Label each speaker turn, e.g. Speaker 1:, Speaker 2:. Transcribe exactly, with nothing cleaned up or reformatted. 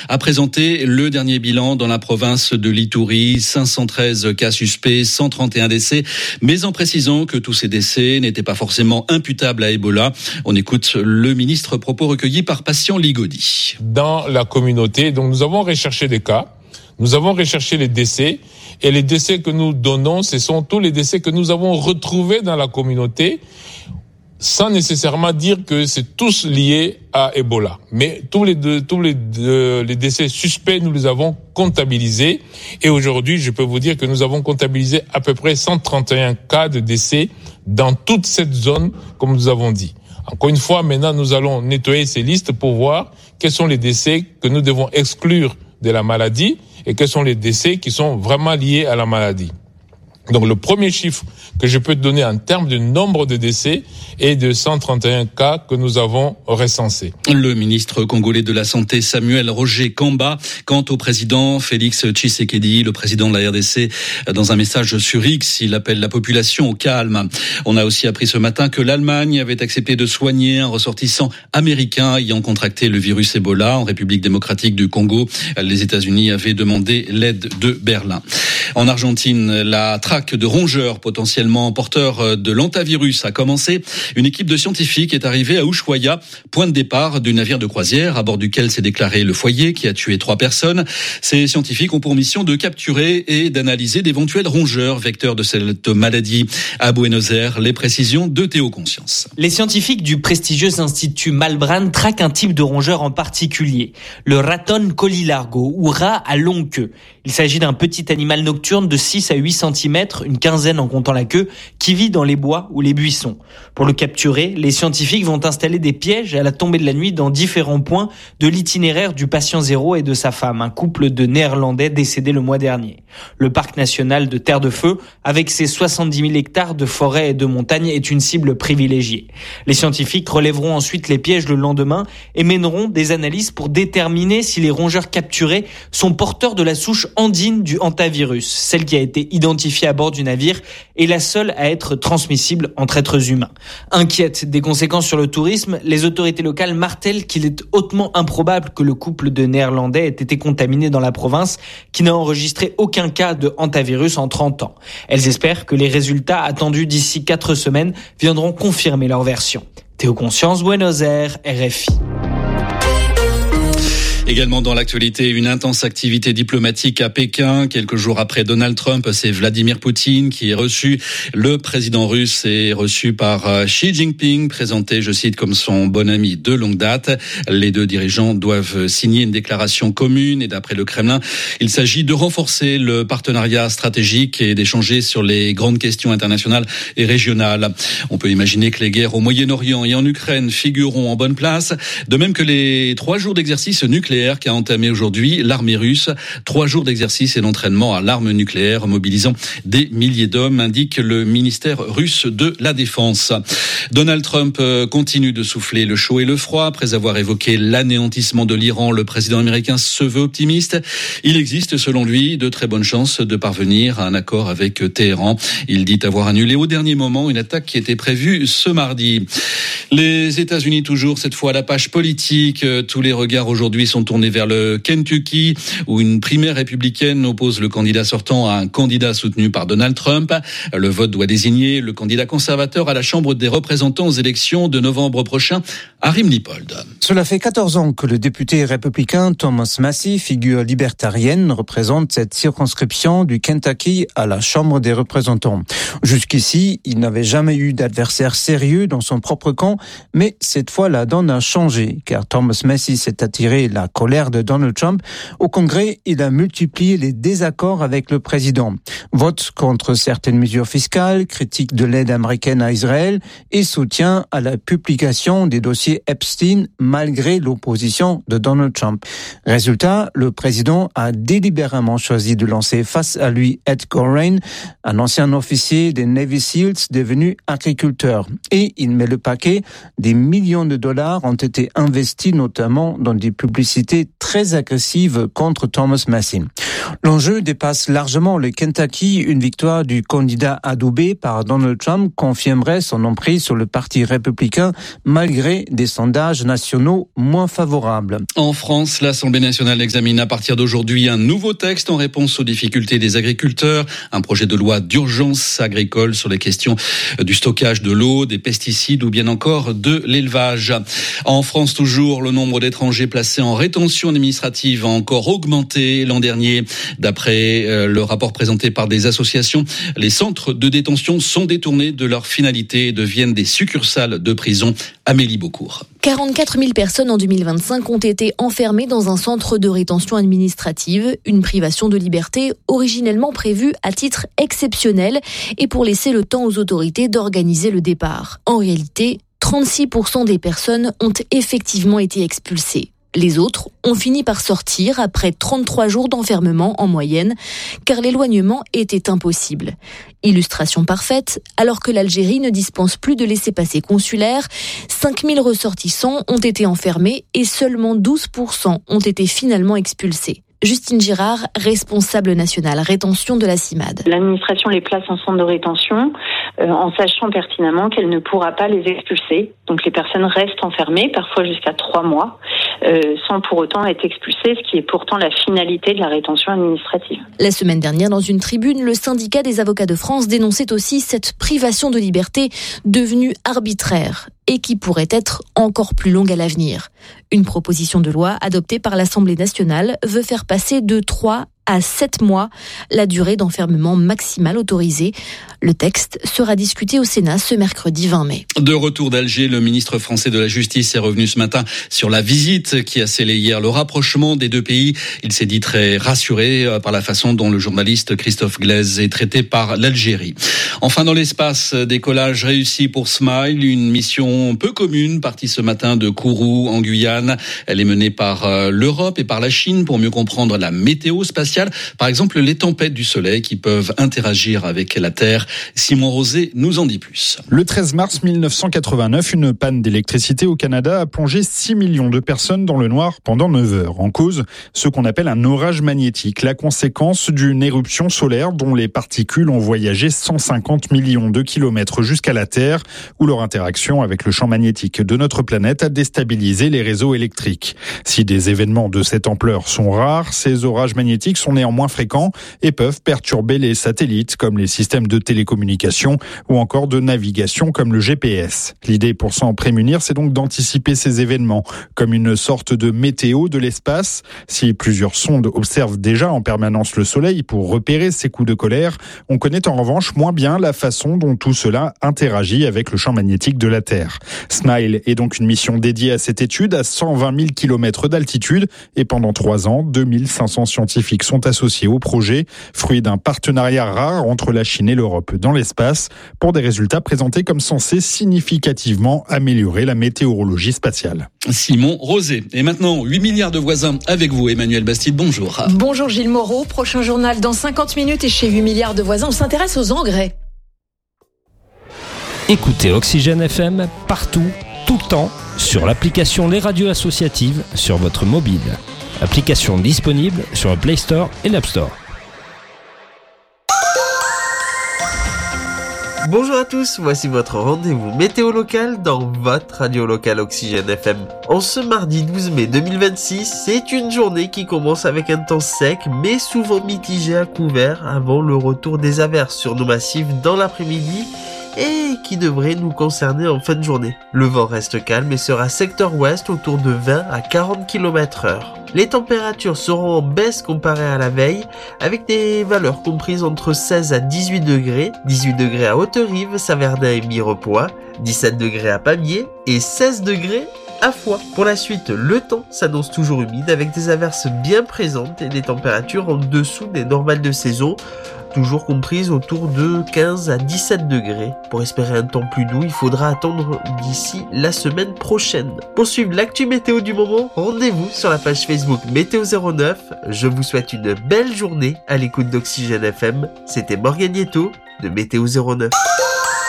Speaker 1: a présenté le dernier bilan dans la province de l'Ituri. cinq cent treize cas suspects, cent trente et un décès, mais en précisant que tous ces décès n'étaient pas forcément imputables à Ebola. On écoute le ministre, propos recueillis par Patient Ligodi.
Speaker 2: Dans la communauté, donc nous avons recherché des cas, nous avons recherché les décès, et les décès que nous donnons, ce sont tous les décès que nous avons retrouvés dans la communauté, sans nécessairement dire que c'est tous liés à Ebola. Mais tous les deux, tous les deux, les décès suspects, nous les avons comptabilisés. Et aujourd'hui, je peux vous dire que nous avons comptabilisé à peu près cent trente et un cas de décès dans toute cette zone, comme nous avons dit. Encore une fois, maintenant, nous allons nettoyer ces listes pour voir quels sont les décès que nous devons exclure de la maladie et quels sont les décès qui sont vraiment liés à la maladie. Donc le premier chiffre que je peux te donner en termes de nombre de décès est de cent trente et un cas que nous avons recensés.
Speaker 1: Le ministre congolais de la Santé Samuel Roger Kamba, quant au président Félix Tshisekedi, le président de la R D C, dans un message sur X, il appelle la population au calme. On a aussi appris ce matin que l'Allemagne avait accepté de soigner un ressortissant américain ayant contracté le virus Ebola en République démocratique du Congo. Les États-Unis avaient demandé l'aide de Berlin. En Argentine, la traque de rongeurs potentiellement porteurs de l'hantavirus a commencé. Une équipe de scientifiques est arrivée à Ushuaia, point de départ du navire de croisière à bord duquel s'est déclaré le foyer qui a tué trois personnes. Ces scientifiques ont pour mission de capturer et d'analyser d'éventuels rongeurs vecteurs de cette maladie. À Buenos Aires, les précisions de Théo Conscience.
Speaker 3: Les scientifiques du prestigieux institut Malbrán traquent un type de rongeur en particulier, le raton colilargo ou rat à longue queue. Il s'agit d'un petit animal nocturne de six à huit centimètres, une quinzaine en comptant la queue, qui vit dans les bois ou les buissons. Pour le capturer, les scientifiques vont installer des pièges à la tombée de la nuit dans différents points de l'itinéraire du patient zéro et de sa femme, un couple de Néerlandais décédé le mois dernier. Le parc national de Terre de Feu, avec ses soixante-dix mille hectares de forêt et de montagnes, est une cible privilégiée. Les scientifiques relèveront ensuite les pièges le lendemain et mèneront des analyses pour déterminer si les rongeurs capturés sont porteurs de la souche andine du hantavirus, celle qui a été identifiée à bord du navire est la seule à être transmissible entre êtres humains. Inquiète des conséquences sur le tourisme, les autorités locales martèlent qu'il est hautement improbable que le couple de Néerlandais ait été contaminé dans la province, qui n'a enregistré aucun cas de hantavirus en trente ans. Elles espèrent que les résultats attendus d'ici quatre semaines viendront confirmer leur version. Théo Conscience, Buenos Aires, R F I.
Speaker 1: Également dans l'actualité, une intense activité diplomatique à Pékin. Quelques jours après Donald Trump, c'est Vladimir Poutine qui est reçu. Le président russe est reçu par Xi Jinping, présenté, je cite, comme son bon ami de longue date. Les deux dirigeants doivent signer une déclaration commune et d'après le Kremlin, il s'agit de renforcer le partenariat stratégique et d'échanger sur les grandes questions internationales et régionales. On peut imaginer que les guerres au Moyen-Orient et en Ukraine figureront en bonne place, de même que les trois jours d'exercice nucléaire qu'a entamé aujourd'hui l'armée russe. Trois jours d'exercice et d'entraînement à l'arme nucléaire mobilisant des milliers d'hommes, indique le ministère russe de la Défense. Donald Trump continue de souffler le chaud et le froid. Après avoir évoqué l'anéantissement de l'Iran, le président américain se veut optimiste. Il existe, selon lui, de très bonnes chances de parvenir à un accord avec Téhéran. Il dit avoir annulé au dernier moment une attaque qui était prévue ce mardi. Les États-Unis, toujours cette fois à la page politique. Tous les regards aujourd'hui sont tournés vers le Kentucky, où une primaire républicaine oppose le candidat sortant à un candidat soutenu par Donald Trump. Le vote doit désigner le candidat conservateur à la Chambre des représentants aux élections de novembre prochain. Arim Lipold.
Speaker 4: Cela fait quatorze ans que le député républicain Thomas Massie, figure libertarienne, représente cette circonscription du Kentucky à la Chambre des représentants. Jusqu'ici, il n'avait jamais eu d'adversaire sérieux dans son propre camp, mais cette fois la donne a changé, car Thomas Massie s'est attiré la colère de Donald Trump. Au Congrès, il a multiplié les désaccords avec le président. Vote contre certaines mesures fiscales, critique de l'aide américaine à Israël et soutien à la publication des dossiers Epstein malgré l'opposition de Donald Trump. Résultat, le président a délibérément choisi de lancer face à lui Ed Gorein, un ancien officier des Navy Seals devenu agriculteur. Et il met le paquet, des millions de dollars ont été investis notamment dans des publicités très agressives contre Thomas Massie. L'enjeu dépasse largement le Kentucky. Une victoire du candidat adoubé par Donald Trump confirmerait son emprise sur le parti républicain malgré des des sondages nationaux moins favorables.
Speaker 1: En France, l'Assemblée nationale examine à partir d'aujourd'hui un nouveau texte en réponse aux difficultés des agriculteurs. Un projet de loi d'urgence agricole sur les questions du stockage de l'eau, des pesticides ou bien encore de l'élevage. En France toujours, le nombre d'étrangers placés en rétention administrative a encore augmenté l'an dernier. D'après euh, le rapport présenté par des associations, les centres de détention sont détournés de leur finalité et deviennent des succursales de prison. Amélie Beaucourt.
Speaker 5: quarante-quatre mille personnes en deux mille vingt-cinq ont été enfermées dans un centre de rétention administrative, une privation de liberté originellement prévue à titre exceptionnel et pour laisser le temps aux autorités d'organiser le départ. En réalité, trente-six pour cent des personnes ont effectivement été expulsées. Les autres ont fini par sortir après trente-trois jours d'enfermement en moyenne, car l'éloignement était impossible. Illustration parfaite, alors que l'Algérie ne dispense plus de laissez-passer consulaires, cinq mille ressortissants ont été enfermés et seulement douze pour cent ont été finalement expulsés. Justine Girard, responsable nationale rétention de la CIMAD.
Speaker 6: L'administration les place en centre de rétention euh, en sachant pertinemment qu'elle ne pourra pas les expulser. Donc les personnes restent enfermées, parfois jusqu'à trois mois, euh, sans pour autant être expulsées, ce qui est pourtant la finalité de la rétention administrative.
Speaker 5: La semaine dernière, dans une tribune, le syndicat des avocats de France dénonçait aussi cette privation de liberté devenue arbitraire et qui pourrait être encore plus longue à l'avenir. Une proposition de loi adoptée par l'Assemblée nationale veut faire passer de trois à sept mois la durée d'enfermement maximale autorisée. Le texte sera discuté au Sénat ce mercredi vingt mai.
Speaker 1: De retour d'Alger, le ministre français de la Justice est revenu ce matin sur la visite qui a scellé hier le rapprochement des deux pays. Il s'est dit très rassuré par la façon dont le journaliste Christophe Glaise est traité par l'Algérie. Enfin, dans l'espace, décollage réussi pour Smile, une mission peu commune partie ce matin de Kourou en Guyane. Elle est menée par l'Europe et par la Chine pour mieux comprendre la météo spatiale. Par exemple, les tempêtes du soleil qui peuvent interagir avec la Terre. Simon Rosé nous en dit plus.
Speaker 7: Le treize mars mille neuf cent quatre-vingt-neuf, une panne d'électricité au Canada a plongé six millions de personnes dans le noir pendant neuf heures. En cause, ce qu'on appelle un orage magnétique, la conséquence d'une éruption solaire dont les particules ont voyagé cent cinquante millions de kilomètres jusqu'à la Terre, où leur interaction avec le champ magnétique de notre planète a déstabilisé les réseaux électriques. Si des événements de cette ampleur sont rares, ces orages magnétiques sont néanmoins fréquents et peuvent perturber les satellites comme les systèmes de télécommunication ou encore de navigation comme le G P S. L'idée pour s'en prémunir, c'est donc d'anticiper ces événements comme une sorte de météo de l'espace. Si plusieurs sondes observent déjà en permanence le Soleil pour repérer ces coups de colère, on connaît en revanche moins bien la façon dont tout cela interagit avec le champ magnétique de la Terre. SMILE est donc une mission dédiée à cette étude à cent vingt mille kilomètres d'altitude et pendant trois ans, deux mille cinq cents scientifiques sont associés au projet, fruit d'un partenariat rare entre la Chine et l'Europe dans l'espace, pour des résultats présentés comme censés significativement améliorer la météorologie spatiale.
Speaker 1: Simon Rosé. Et maintenant, huit milliards de voisins avec vous, Emmanuel Bastide, bonjour.
Speaker 8: Bonjour Gilles Moreau, prochain journal dans cinquante minutes et chez huit milliards de voisins, on s'intéresse aux engrais.
Speaker 9: Écoutez Oxygène F M partout, tout le temps, sur l'application Les Radios Associatives sur votre mobile. Application disponible sur le Play Store et l'App Store.
Speaker 10: Bonjour à tous, voici votre rendez-vous météo local dans votre radio locale Oxygène F M. En ce mardi douze mai deux mille vingt-six, c'est une journée qui commence avec un temps sec mais souvent mitigé à couvert avant le retour des averses sur nos massifs dans l'après-midi et qui devrait nous concerner en fin de journée. Le vent reste calme et sera secteur ouest autour de vingt à quarante kilomètres heure. Les températures seront en baisse comparées à la veille, avec des valeurs comprises entre seize à dix-huit degrés, dix-huit degrés à Haute-Rive, Saverdin et Mirepoix, dix-sept degrés à Pamiers et seize degrés à Foix. Pour la suite, le temps s'annonce toujours humide avec des averses bien présentes et des températures en dessous des normales de saison, toujours comprises autour de quinze à dix-sept degrés. Pour espérer un temps plus doux, il faudra attendre d'ici la semaine prochaine. Pour suivre l'actu météo du moment, rendez-vous sur la page Facebook Météo zéro neuf. Je vous souhaite une belle journée à l'écoute d'Oxygène F M. C'était Morgan Nieto de Météo zéro neuf.